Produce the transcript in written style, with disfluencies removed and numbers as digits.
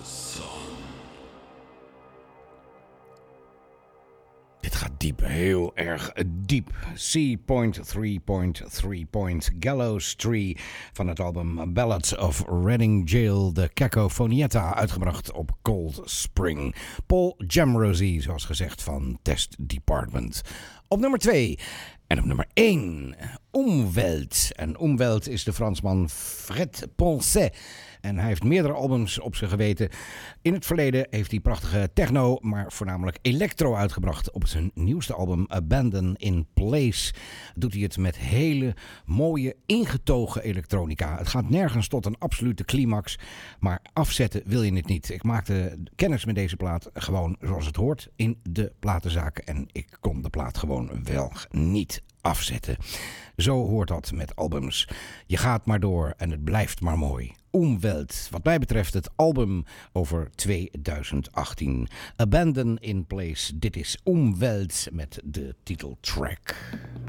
Dit gaat diep, heel erg diep. C.3.3. Gallows Tree van het album Ballads of Reading Gaol, de Cacofonietta, uitgebracht op Cold Spring. Paul Jamrosie, zoals gezegd, van Test Department. Op nummer 2 en op nummer 1, Umwelt. En Umwelt is de Fransman Fred Poncet. En hij heeft meerdere albums op zijn geweten. In het verleden heeft hij prachtige techno, maar voornamelijk electro uitgebracht. Op zijn nieuwste album Abandon in Place doet hij het met hele mooie ingetogen elektronica. Het gaat nergens tot een absolute climax, maar afzetten wil je het niet. Ik maakte kennis met deze plaat gewoon zoals het hoort in de platenzaken. En ik kon de plaat gewoon wel niet afzetten. Zo hoort dat met albums. Je gaat maar door en het blijft maar mooi. Umwelt, wat mij betreft het album over 2018. Abandon in Place, dit is Umwelt met de titeltrack.